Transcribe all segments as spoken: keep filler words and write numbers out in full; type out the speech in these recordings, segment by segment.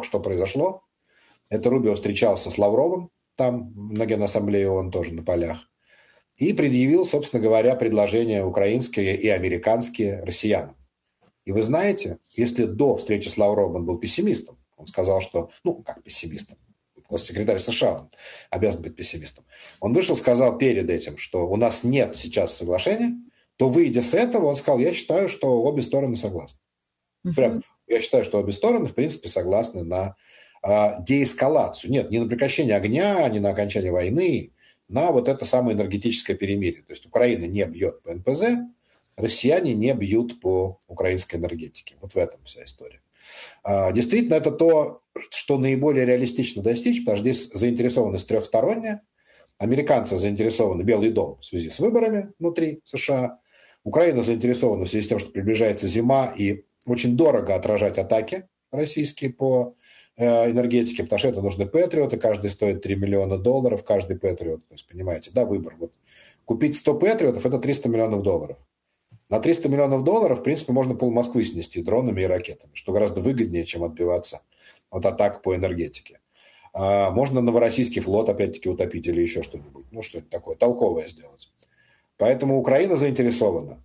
только что произошло. Это Рубио встречался с Лавровым, там на Генассамблее ООН тоже на полях, и предъявил, собственно говоря, предложения украинские и американские россиянам. И вы знаете, если до встречи с Лавровым он был пессимистом, он сказал, что, ну, как пессимистом, госсекретарь США, он обязан быть пессимистом. Он вышел, сказал перед этим, что у нас нет сейчас соглашения, то, выйдя с этого, он сказал, я считаю, что обе стороны согласны. Uh-huh. Прям, я считаю, что обе стороны, в принципе, согласны на а, деэскалацию. Нет, не на прекращение огня, не на окончание войны, на вот это самое энергетическое перемирие. То есть Украина не бьет по эн пэ зэ, россияне не бьют по украинской энергетике. Вот в этом вся история. А, действительно, это то, что наиболее реалистично достичь, потому что здесь заинтересованность трехсторонняя. Американцы заинтересованы, Белый дом, в связи с выборами внутри США. Украина заинтересована в связи с тем, что приближается зима, и очень дорого отражать атаки российские по э, энергетике, потому что это нужны патриоты, каждый стоит три миллиона долларов, каждый патриот. То есть, понимаете, да, выбор. Вот. Купить сто патриотов – это триста миллионов долларов. На триста миллионов долларов, в принципе, можно пол Москвы снести дронами и ракетами, что гораздо выгоднее, чем отбиваться от атак по энергетике. А можно новороссийский флот, опять-таки, утопить или еще что-нибудь. Ну, что-нибудь такое толковое сделать. Поэтому Украина заинтересована.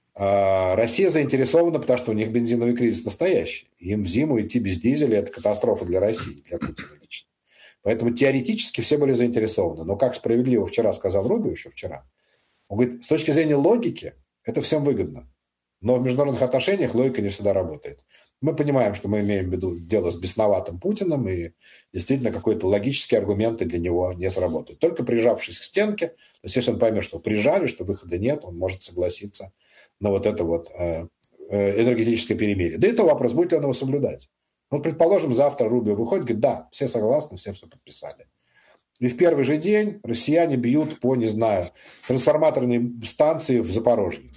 А Россия заинтересована, потому что у них бензиновый кризис настоящий. Им в зиму идти без дизеля – это катастрофа для России, для Путина лично. Поэтому теоретически все были заинтересованы. Но, как справедливо вчера сказал Рубио, еще вчера, он говорит, с точки зрения логики, это всем выгодно. Но в международных отношениях логика не всегда работает. Мы понимаем, что мы имеем в виду дело с бесноватым Путиным, и действительно какие-то логические аргументы для него не сработают. Только прижавшись к стенке, то есть если он поймет, что прижали, что выхода нет, он может согласиться на вот это вот э, энергетическое перемирие. Да и то вопрос, будет ли он его соблюдать. Вот, предположим, завтра Рубио выходит, говорит, да, все согласны, все все подписали. И в первый же день россияне бьют по, не знаю, трансформаторной станции в Запорожье.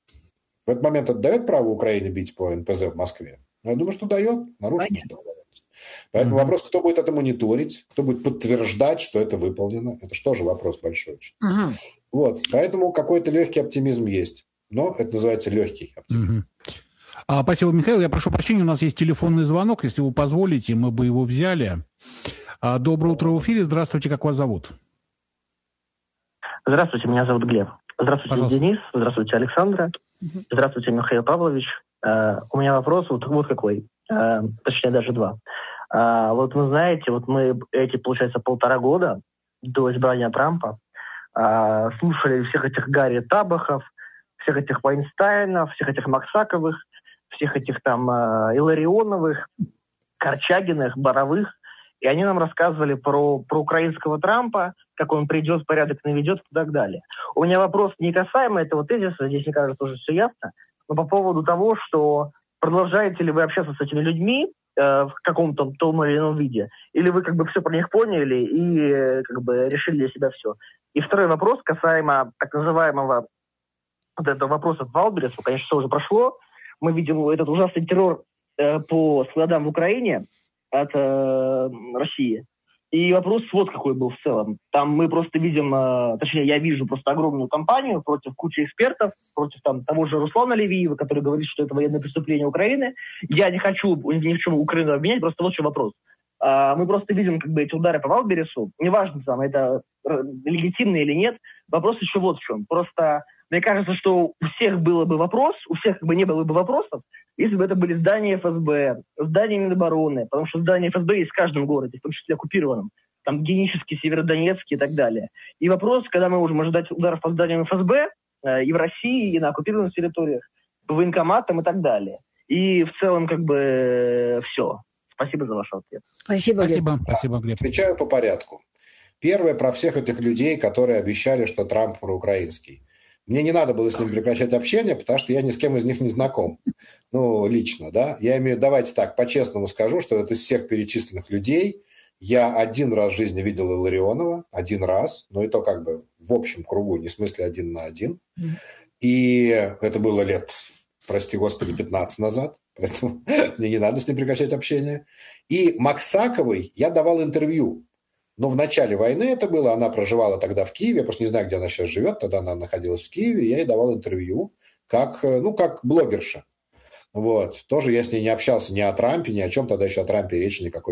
В этот момент это дает право Украине бить по эн пэ зэ в Москве? Я думаю, что дает, нарушено договоренность. Поэтому mm-hmm. вопрос, кто будет это мониторить, кто будет подтверждать, что это выполнено, это же тоже вопрос большой очень. Mm-hmm. Вот, поэтому какой-то легкий оптимизм есть, но это называется легкий оптимизм. Mm-hmm. А, спасибо, Михаил. Я прошу прощения, у нас есть телефонный звонок, если вы позволите, мы бы его взяли. А, доброе утро в эфире, здравствуйте, как вас зовут? Здравствуйте, меня зовут Глеб. Здравствуйте, Пожалуйста. Денис, здравствуйте, Александра. Здравствуйте, Михаил Павлович. Uh, у меня вопрос вот, вот какой, uh, точнее даже два. Uh, вот вы знаете, вот мы эти, получается, полтора года до избрания Трампа uh, слушали всех этих Гарри Табахов, всех этих Вайнстайнов, всех этих Максаковых, всех этих там uh, Илларионовых, Корчагиных, Боровых, и они нам рассказывали про, про украинского Трампа, как он придет, порядок наведет и так далее. У меня вопрос не касаемо этого тезиса, здесь, мне кажется, уже все ясно, но по поводу того, что продолжаете ли вы общаться с этими людьми э, в каком-то том или ином виде, или вы как бы все про них поняли и э, как бы решили для себя все. И второй вопрос касаемо так называемого вот этого вопроса в Валбересу, конечно, все уже прошло. Мы видим этот ужасный террор э, по складам в Украине от э, России. И вопрос вот какой был в целом. Там мы просто видим, э, точнее, я вижу просто огромную кампанию против кучи экспертов, против там того же Руслана Левиева, который говорит, что это военное преступление Украины. Я не хочу ни в чем Украину обвинять, просто вот что вопрос. Э, мы просто видим как бы эти удары по Валбересу. Неважно, там, это легитимно или нет. Вопрос еще вот в чем. Просто мне кажется, что у всех было бы вопрос, у всех как бы не было бы вопросов, если бы это были здания эф эс бэ, здания Минобороны, потому что здания эф эс бэ есть в каждом городе, в том числе оккупированном, там Генический, Северодонецкий и так далее. И вопрос, когда мы можем ожидать ударов по зданиям эф эс бэ э, и в России, и на оккупированных территориях, по военкоматам и так далее. И в целом как бы э, все. Спасибо за ваш ответ. Спасибо, Глеб. Спасибо, Спасибо, Глеб. Отвечаю по порядку. Первое про всех этих людей, которые обещали, что Трамп проукраинский. Мне не надо было с ним прекращать общение, потому что я ни с кем из них не знаком. Ну, лично, да. Я имею, давайте так, по-честному скажу, что это из всех перечисленных людей я один раз в жизни видел Илларионова, один раз, но и то как бы в общем кругу, не в смысле один на один. И это было лет, прости господи, пятнадцать назад, поэтому мне не надо с ним прекращать общение. И Максаковой я давал интервью. Но в начале войны это было, она проживала тогда в Киеве, я просто не знаю, где она сейчас живет, тогда она находилась в Киеве, я ей давал интервью как, ну, как блогерша. Вот. Тоже я с ней не общался ни о Трампе, ни о чем, тогда еще о Трампе речи никакой